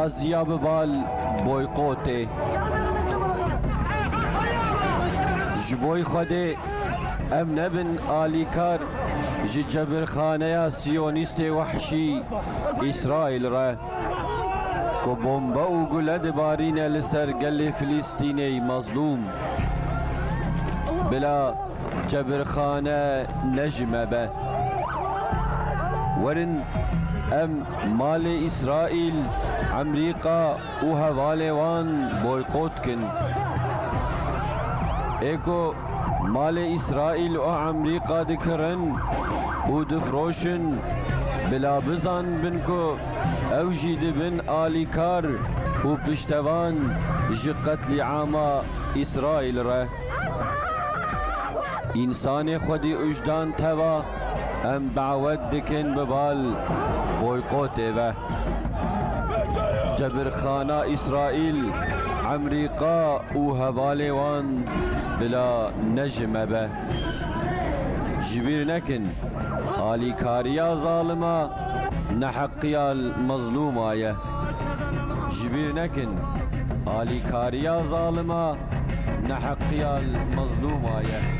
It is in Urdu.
رازیا ببال بویقوته جبوی خوده ام نبن آلیکار جی جبرخانه سیونیست وحشی اسرائیل را کو بمبا و گلد بارین لسر گل فلسطینی مظلوم بلا جبرخانه نجمه به ورن ام مال اسرائیل امریکا و هوالوان بویقوت کن ایکو مال اسرائیل و امریکا دکرن و دفروشن بلا بزان بن کو او جید بن آلیکار و پشتوان جی قتل عاما اسرائیل را انسان خودی اجدان توا ام بعود دکن ببال بویقوت و جبرخانه اسرائیل امریکا و هوالوان بلا نجمه به جبیر نکن آلیکاریا ظالمه نحقیا المظلوم آیه جبیر نکن آلیکاریا ظالمه نحقیا المظلوم آیه